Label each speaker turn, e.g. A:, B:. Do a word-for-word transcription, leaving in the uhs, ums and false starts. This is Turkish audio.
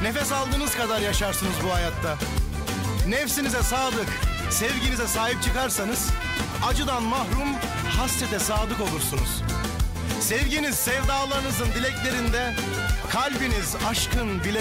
A: Nefes aldığınız kadar yaşarsınız bu hayatta. Nefsinize sadık, sevginize sahip çıkarsanız acıdan mahrum, hasrete sadık olursunuz. Sevginiz sevdalarınızın dileklerinde, kalbiniz aşkın bilek